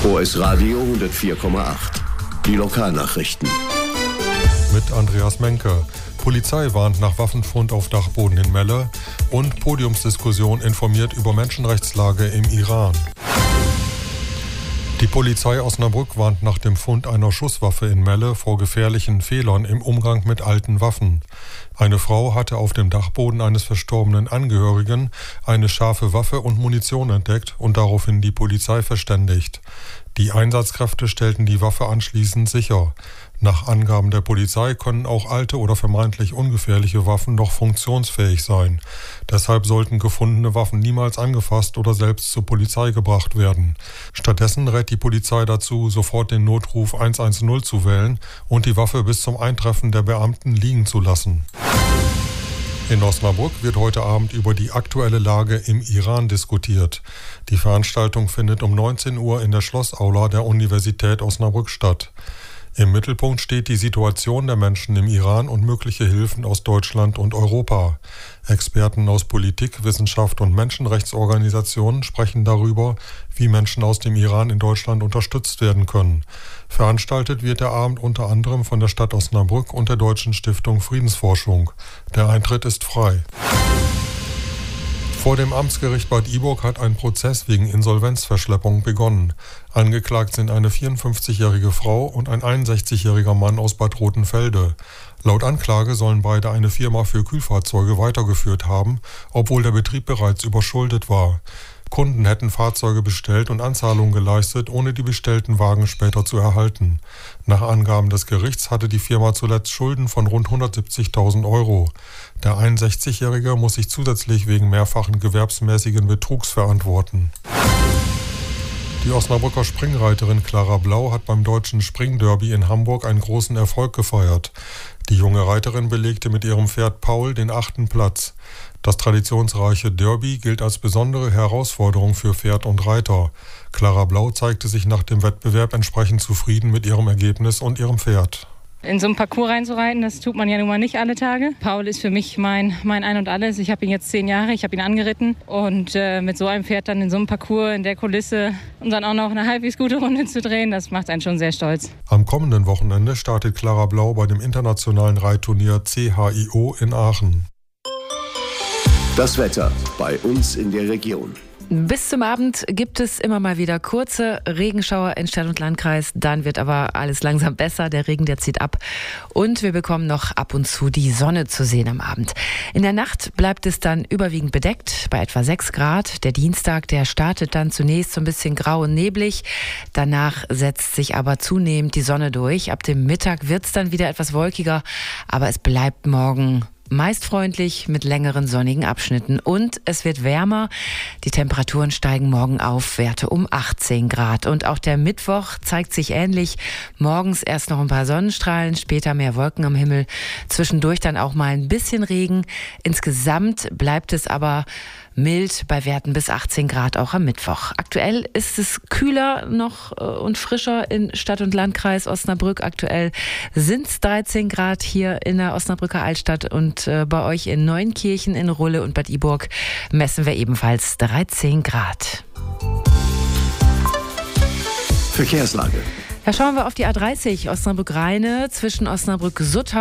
OS Radio 104,8. Die Lokalnachrichten. Mit Andreas Menke. Polizei warnt nach Waffenfund auf Dachboden in Melle und Podiumsdiskussion informiert über Menschenrechtslage im Iran. Die Polizei Osnabrück warnt nach dem Fund einer Schusswaffe in Melle vor gefährlichen Fehlern im Umgang mit alten Waffen. Eine Frau hatte auf dem Dachboden eines verstorbenen Angehörigen eine scharfe Waffe und Munition entdeckt und daraufhin die Polizei verständigt. Die Einsatzkräfte stellten die Waffe anschließend sicher. Nach Angaben der Polizei können auch alte oder vermeintlich ungefährliche Waffen noch funktionsfähig sein. Deshalb sollten gefundene Waffen niemals angefasst oder selbst zur Polizei gebracht werden. Stattdessen rät die Polizei dazu, sofort den Notruf 110 zu wählen und die Waffe bis zum Eintreffen der Beamten liegen zu lassen. In Osnabrück wird heute Abend über die aktuelle Lage im Iran diskutiert. Die Veranstaltung findet um 19 Uhr in der Schlossaula der Universität Osnabrück statt. Im Mittelpunkt steht die Situation der Menschen im Iran und mögliche Hilfen aus Deutschland und Europa. Experten aus Politik, Wissenschaft und Menschenrechtsorganisationen sprechen darüber, wie Menschen aus dem Iran in Deutschland unterstützt werden können. Veranstaltet wird der Abend unter anderem von der Stadt Osnabrück und der Deutschen Stiftung Friedensforschung. Der Eintritt ist frei. Vor dem Amtsgericht Bad Iburg hat ein Prozess wegen Insolvenzverschleppung begonnen. Angeklagt sind eine 54-jährige Frau und ein 61-jähriger Mann aus Bad Rotenfelde. Laut Anklage sollen beide eine Firma für Kühlfahrzeuge weitergeführt haben, obwohl der Betrieb bereits überschuldet war. Kunden hätten Fahrzeuge bestellt und Anzahlungen geleistet, ohne die bestellten Wagen später zu erhalten. Nach Angaben des Gerichts hatte die Firma zuletzt Schulden von rund 170.000 Euro. Der 61-Jährige muss sich zusätzlich wegen mehrfachen gewerbsmäßigen Betrugs verantworten. Die Osnabrücker Springreiterin Clara Blau hat beim Deutschen Springderby in Hamburg einen großen Erfolg gefeiert. Die junge Reiterin belegte mit ihrem Pferd Paul den 8. Platz. Das traditionsreiche Derby gilt als besondere Herausforderung für Pferd und Reiter. Clara Blau zeigte sich nach dem Wettbewerb entsprechend zufrieden mit ihrem Ergebnis und ihrem Pferd. In so einen Parcours reinzureiten, das tut man ja nun mal nicht alle Tage. Paul ist für mich mein Ein und Alles. Ich habe ihn jetzt 10 Jahre, ich habe ihn angeritten. Und mit so einem Pferd dann in so einem Parcours, in der Kulisse und dann auch noch eine halbwegs gute Runde zu drehen, das macht einen schon sehr stolz. Am kommenden Wochenende startet Clara Blau bei dem internationalen Reitturnier CHIO in Aachen. Das Wetter bei uns in der Region. Bis zum Abend gibt es immer mal wieder kurze Regenschauer in Stadt und Landkreis. Dann wird aber alles langsam besser. Der Regen, der zieht ab. Und wir bekommen noch ab und zu die Sonne zu sehen am Abend. In der Nacht bleibt es dann überwiegend bedeckt, bei etwa 6 Grad. Der Dienstag, der startet dann zunächst so ein bisschen grau und neblig. Danach setzt sich aber zunehmend die Sonne durch. Ab dem Mittag wird es dann wieder etwas wolkiger. Aber es bleibt morgen meist freundlich mit längeren sonnigen Abschnitten. Und es wird wärmer. Die Temperaturen steigen morgen auf Werte um 18 Grad. Und auch der Mittwoch zeigt sich ähnlich. Morgens erst noch ein paar Sonnenstrahlen, später mehr Wolken am Himmel. Zwischendurch dann auch mal ein bisschen Regen. Insgesamt bleibt es aber mild bei Werten bis 18 Grad auch am Mittwoch. Aktuell ist es kühler noch und frischer in Stadt und Landkreis Osnabrück. Aktuell sind es 13 Grad hier in der Osnabrücker Altstadt und bei euch in Neunkirchen, in Rulle und Bad Iburg messen wir ebenfalls 13 Grad. Verkehrslage. Da schauen wir auf die A30 Osnabrück-Rheine zwischen Osnabrück-Sutthau